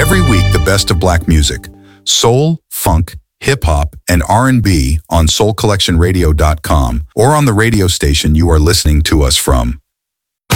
Every week, the best of black music, soul, funk, hip-hop, and R&B on soulcollectionradio.com or on the radio station you are listening to us from.